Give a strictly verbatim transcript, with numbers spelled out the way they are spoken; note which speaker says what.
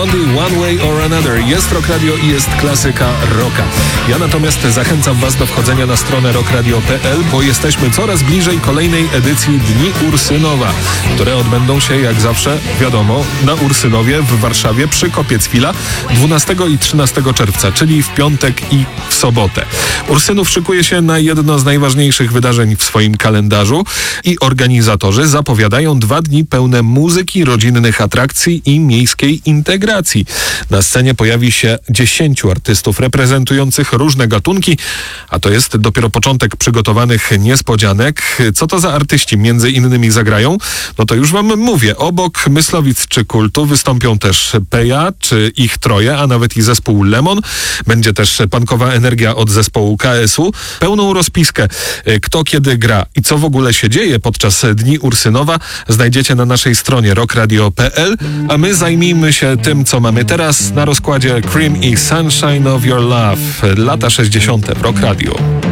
Speaker 1: Blondie, One Way or Another. Jest Rock Radio i jest klasyka rocka. Ja natomiast zachęcam Was do wchodzenia na stronę rock radio kropka p l, bo jesteśmy coraz bliżej kolejnej edycji Dni Ursynowa, które odbędą się jak zawsze, wiadomo, na Ursynowie w Warszawie przy Kopiec-Fila dwunastego i trzynastego czerwca, czyli w piątek i w sobotę. Ursynów szykuje się na jedno z najważniejszych wydarzeń w swoim kalendarzu i organizatorzy zapowiadają dwa dni pełne muzyki, rodzinnych atrakcji i miejskiej integracji. Na scenie pojawi się dziesięciu artystów reprezentujących różne gatunki, a to jest dopiero początek przygotowanych niespodzianek. Co to za artyści między innymi zagrają? No to już wam mówię. Obok Myslowic czy Kultu wystąpią też Peja czy Ich Troje, a nawet i zespół Lemon. Będzie też punkowa energia od zespołu K S U. Pełną rozpiskę, kto kiedy gra i co w ogóle się dzieje podczas Dni Ursynowa, znajdziecie na naszej stronie rock radio kropka p l, a my zajmijmy się tym, co mamy teraz na rozkładzie. Cream i Sunshine of Your Love, lata sześćdziesiąte w Rock Radio.